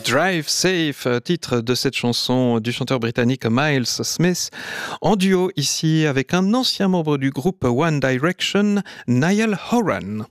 Drive Safe, titre de cette chanson du chanteur britannique Miles Smith, en duo ici avec un ancien membre du groupe One Direction, Niall Horan.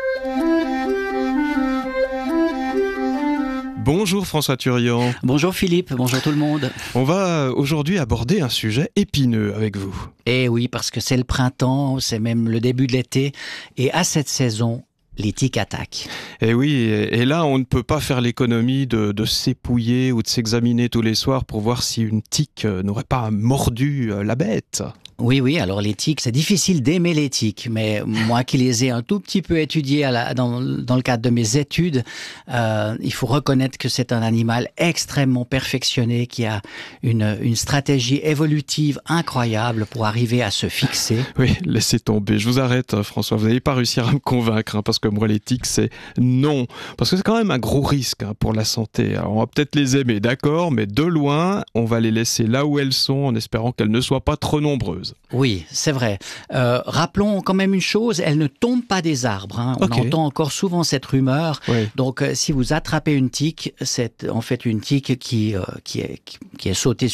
Bonjour François Turian. Bonjour Philippe, bonjour tout le monde. On va aujourd'hui aborder un sujet épineux avec vous. Eh oui, parce que c'est le printemps, c'est même le début de l'été, et à cette saison, les tiques attaquent. Et oui, et là on ne peut pas faire l'économie de s'épouiller ou de s'examiner tous les soirs pour voir si une tique n'aurait pas mordu la bête. Oui, alors les tiques, c'est difficile d'aimer les tiques, mais moi qui les ai un tout petit peu étudiées dans le cadre de mes études, il faut reconnaître que c'est un animal extrêmement perfectionné, qui a une stratégie évolutive incroyable pour arriver à se fixer. Oui, laissez tomber. Je vous arrête, François, vous n'allez pas réussir à me convaincre, parce que moi les tiques, c'est non. Parce que c'est quand même un gros risque pour la santé. Alors, on va peut-être les aimer, d'accord, mais de loin, on va les laisser là où elles sont, en espérant qu'elles ne soient pas trop nombreuses. Oui, c'est vrai. Rappelons quand même une chose, elles ne tombent pas des arbres. Hein. On entend encore souvent cette rumeur. Oui. Donc, si vous attrapez une tique, c'est en fait une tique qui a sauté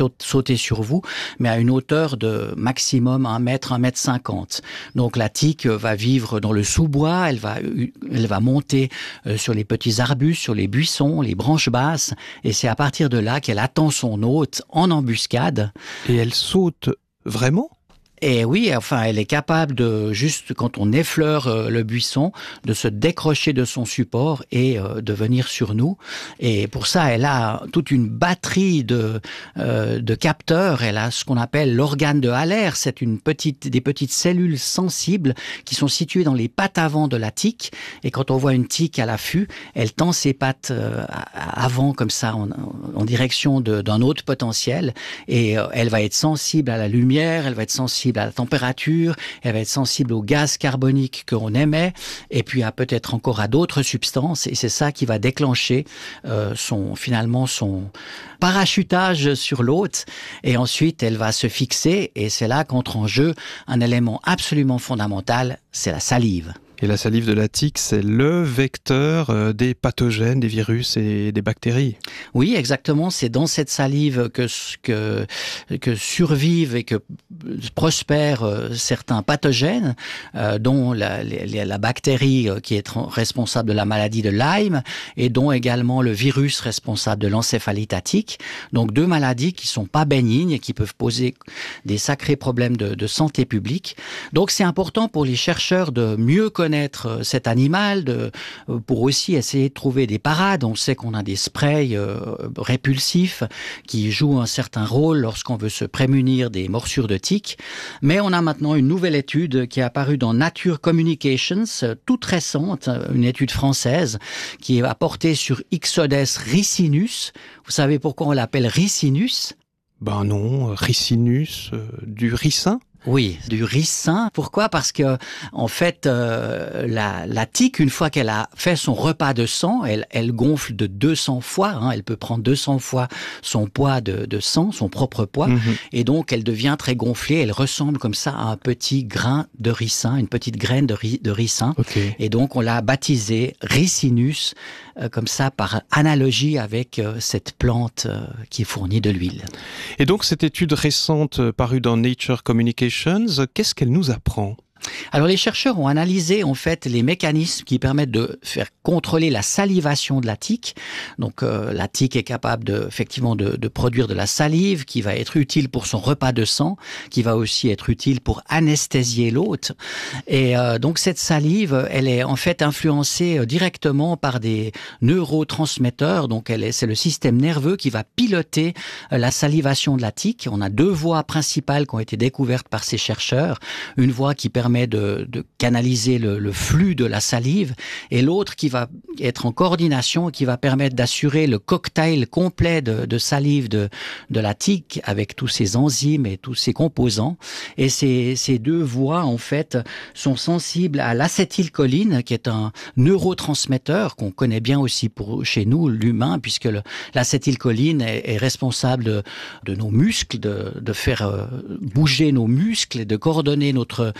sur vous, mais à une hauteur de maximum 1 mètre, 1,50 m. Donc, la tique va vivre dans le sous-bois, elle va monter sur les petits arbustes, sur les buissons, les branches basses, et c'est à partir de là qu'elle attend son hôte en embuscade. Et elle saute vraiment ? Et oui, enfin, elle est capable de, juste quand on effleure le buisson, de se décrocher de son support et de venir sur nous. Et pour ça, elle a toute une batterie de capteurs. Elle a ce qu'on appelle l'organe de Haller. C'est des petites cellules sensibles qui sont situées dans les pattes avant de la tique. Et quand on voit une tique à l'affût, elle tend ses pattes avant comme ça en direction d'un autre potentiel. Et elle va être sensible à la lumière, elle va être sensible à la température, elle va être sensible au gaz carbonique qu'on émet, et puis peut-être encore à d'autres substances, et c'est ça qui va déclencher son parachutage sur l'hôte, et ensuite elle va se fixer, et c'est là qu'entre en jeu un élément absolument fondamental, c'est la salive. Et la salive de la tique, c'est le vecteur des pathogènes, des virus et des bactéries. Oui, exactement. C'est dans cette salive que survivent et que prospèrent certains pathogènes, dont la bactérie qui est responsable de la maladie de Lyme et dont également le virus responsable de l'encéphalite attique. Donc 2 maladies qui sont pas bénignes et qui peuvent poser des sacrés problèmes de santé publique. Donc c'est important pour les chercheurs de mieux connaître cet animal, pour aussi essayer de trouver des parades. On sait qu'on a des sprays répulsifs qui jouent un certain rôle lorsqu'on veut se prémunir des morsures de tiques. Mais on a maintenant une nouvelle étude qui est apparue dans Nature Communications, toute récente, une étude française qui a porté sur Ixodes ricinus. Vous savez pourquoi on l'appelle ricinus ? Ben non, ricinus, du ricin ? Oui, du ricin. Pourquoi ? Parce que, en fait, la tique, une fois qu'elle a fait son repas de sang, elle gonfle de 200 fois. Hein, elle peut prendre 200 fois son poids de sang, son propre poids. Et donc, elle devient très gonflée. Elle ressemble comme ça à un petit grain de ricin, une petite graine de ricin. Okay. Et donc, on l'a baptisé ricinus, comme ça, par analogie avec cette plante qui fournit de l'huile. Et donc, cette étude récente parue dans Nature Communications, qu'est-ce qu'elle nous apprend ? Alors les chercheurs ont analysé en fait les mécanismes qui permettent de faire contrôler la salivation de la tique. Donc la tique est capable effectivement de produire de la salive qui va être utile pour son repas de sang, qui va aussi être utile pour anesthésier l'hôte. Et donc cette salive, elle est en fait influencée directement par des neurotransmetteurs. Donc c'est le système nerveux qui va piloter la salivation de la tique. On a 2 voies principales qui ont été découvertes par ces chercheurs. Une voie qui permet de canaliser le flux de la salive, et l'autre qui va être en coordination et qui va permettre d'assurer le cocktail complet de salive de la tique avec tous ses enzymes et tous ses composants. Et ces 2 voies, en fait, sont sensibles à l'acétylcholine, qui est un neurotransmetteur qu'on connaît bien aussi chez nous, l'humain, puisque l'acétylcholine est responsable de nos muscles, de faire bouger nos muscles et de coordonner notre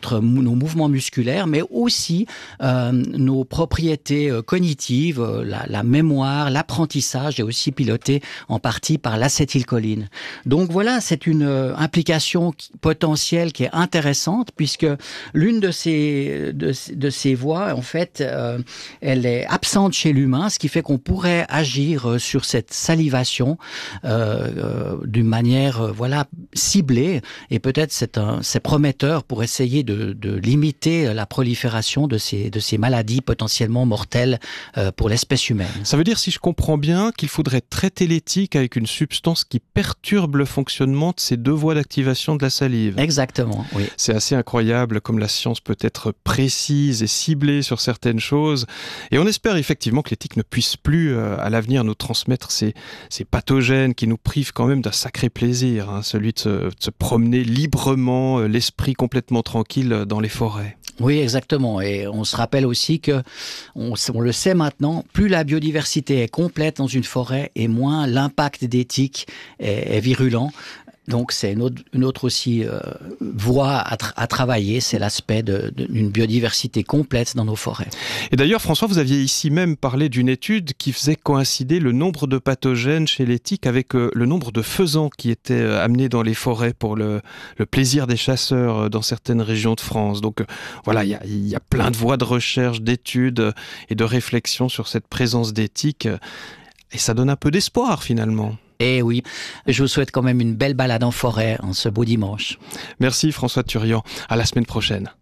nos mouvements musculaires, mais aussi nos propriétés cognitives, la mémoire, l'apprentissage est aussi piloté en partie par l'acétylcholine. Donc voilà, c'est une implication potentielle qui est intéressante puisque l'une de ces voies, en fait, elle est absente chez l'humain, ce qui fait qu'on pourrait agir sur cette salivation d'une manière ciblée, et peut-être c'est prometteur pour essayer de limiter la prolifération de ces maladies potentiellement mortelles pour l'espèce humaine. Ça veut dire, si je comprends bien, qu'il faudrait traiter les tiques avec une substance qui perturbe le fonctionnement de ces deux voies d'activation de la salive. Exactement, oui. C'est assez incroyable comme la science peut être précise et ciblée sur certaines choses. Et on espère effectivement que les tiques ne puissent plus à l'avenir nous transmettre ces pathogènes qui nous privent quand même d'un sacré plaisir, celui de se promener librement, l'esprit complètement tranquille dans les forêts. Oui, exactement. Et on se rappelle aussi que, on le sait maintenant, plus la biodiversité est complète dans une forêt et moins l'impact des tiques est virulent. Donc c'est une autre aussi voie à travailler, c'est l'aspect d'une biodiversité complète dans nos forêts. Et d'ailleurs, François, vous aviez ici même parlé d'une étude qui faisait coïncider le nombre de pathogènes chez les tiques avec le nombre de faisans qui étaient amenés dans les forêts pour le plaisir des chasseurs dans certaines régions de France. Donc voilà, il y a plein de voies de recherche, d'études et de réflexion sur cette présence des tiques. Et ça donne un peu d'espoir finalement. Eh oui, je vous souhaite quand même une belle balade en forêt en ce beau dimanche. Merci François Turian, à la semaine prochaine.